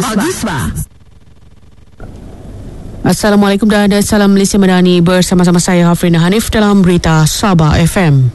Assalamualaikum dan salam Malaysia Madani, bersama-sama saya Hafrina Hanif dalam Berita Sabah FM.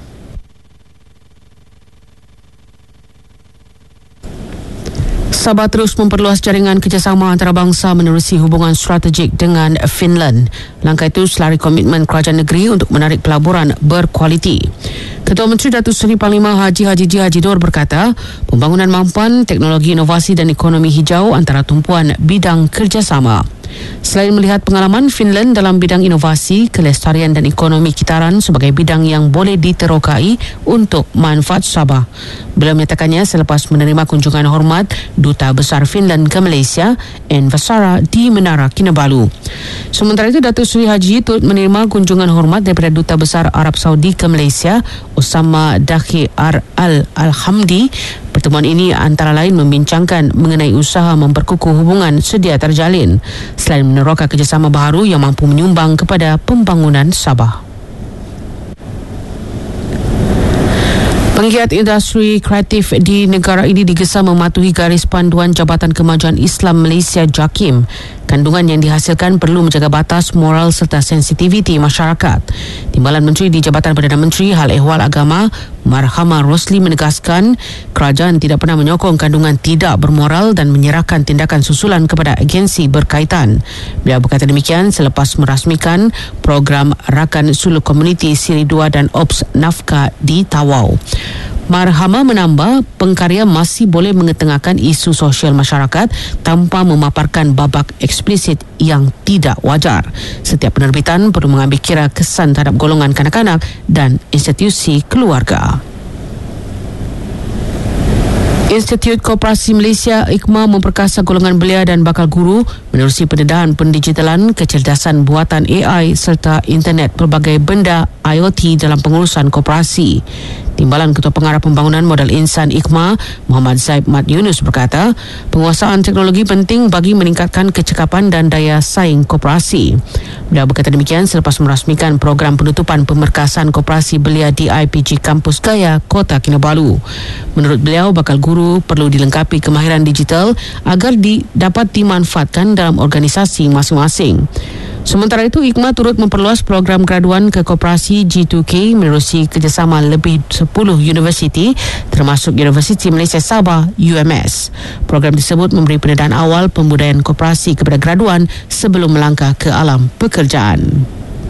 Sabah terus memperluas jaringan kerjasama antarabangsa menerusi hubungan strategik dengan Finland. Langkah itu selari komitmen kerajaan negeri untuk menarik pelaburan berkualiti. Ketua Menteri Datuk Seri Panglima Haji Haji Nur berkata, pembangunan mampuan, teknologi inovasi dan ekonomi hijau antara tumpuan bidang kerjasama. Selain melihat pengalaman Finland dalam bidang inovasi, kelestarian dan ekonomi kitaran sebagai bidang yang boleh diterokai untuk manfaat Sabah. Beliau menyatakannya selepas menerima kunjungan hormat Duta Besar Finland ke Malaysia, N. Vasara di Menara Kinabalu. Sementara itu, Datuk Seri Haji turut menerima kunjungan hormat daripada Duta Besar Arab Saudi ke Malaysia, Osama Dakhi Al-Hamdi. Pertemuan ini antara lain membincangkan mengenai usaha memperkukuh hubungan sedia terjalin, selain meneroka kerjasama baharu yang mampu menyumbang kepada pembangunan Sabah. Penggiat industri kreatif di negara ini digesa mematuhi garis panduan Jabatan Kemajuan Islam Malaysia JAKIM. Kandungan yang dihasilkan perlu menjaga batas moral serta sensitiviti masyarakat. Timbalan Menteri di Jabatan Perdana Menteri Hal Ehwal Agama Marhama Rosli menegaskan kerajaan tidak pernah menyokong kandungan tidak bermoral dan menyerahkan tindakan susulan kepada agensi berkaitan. Beliau berkata demikian selepas merasmikan program Rakan Suluk Komuniti Siri 2 dan Ops Nafkah di Tawau. Marhama menambah, pengkarya masih boleh mengetengahkan isu sosial masyarakat tanpa memaparkan babak eksplisit yang tidak wajar. Setiap penerbitan perlu mengambil kira kesan terhadap golongan kanak-kanak dan institusi keluarga. Institut Koperasi Malaysia IKMA memperkasa golongan belia dan bakal guru menerusi pendedahan pendigitalan, kecerdasan buatan AI serta internet pelbagai benda IoT dalam pengurusan koperasi. Timbalan Ketua Pengarah Pembangunan Modal Insan IKMA Muhammad Zaid Mat Yunus berkata, penguasaan teknologi penting bagi meningkatkan kecekapan dan daya saing koperasi. Beliau berkata demikian selepas merasmikan program penutupan pemerkasaan koperasi belia di IPG Kampus Gaya, Kota Kinabalu. Menurut beliau, bakal guru perlu dilengkapi kemahiran digital agar dapat dimanfaatkan dalam organisasi masing-masing. Sementara itu, IKMA turut memperluas program graduan ke koperasi G2K menerusi kerjasama lebih 10 universiti termasuk Universiti Malaysia Sabah UMS. Program tersebut memberi pendedahan awal pembudayaan koperasi kepada graduan sebelum melangkah ke alam pekerjaan.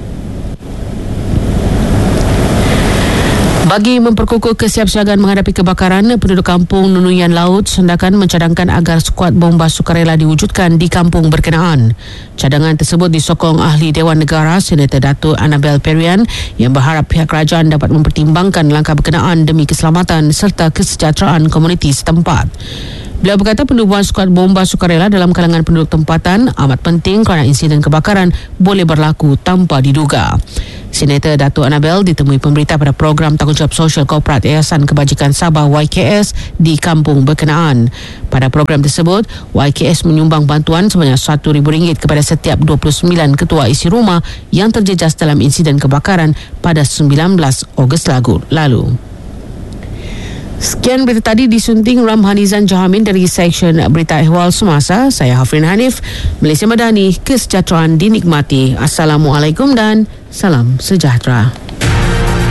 Bagi memperkukuh kesiapsiagaan menghadapi kebakaran, penduduk kampung Nunuyan Laut Sandakan mencadangkan agar skuad bomba sukarela diwujudkan di kampung berkenaan. Cadangan tersebut disokong Ahli Dewan Negara Senator Datuk Annabel Perian yang berharap pihak kerajaan dapat mempertimbangkan langkah berkenaan demi keselamatan serta kesejahteraan komuniti setempat. Beliau berkata penubuhan skuad bomba sukarela dalam kalangan penduduk tempatan amat penting kerana insiden kebakaran boleh berlaku tanpa diduga. Senator Datuk Annabel ditemui pemberita pada program tanggungjawab sosial korporat Yayasan Kebajikan Sabah YKS di kampung berkenaan. Pada program tersebut, YKS menyumbang bantuan sebanyak RM1,000 kepada setiap 29 ketua isi rumah yang terjejas dalam insiden kebakaran pada 19 Ogos lalu. Sekian berita tadi disunting Ramhanizan Jahamin dari Seksyen Berita Ehwal Semasa. Saya Hafrin Hanif, Malaysia Madani, kesejahteraan dinikmati. Assalamualaikum dan salam sejahtera.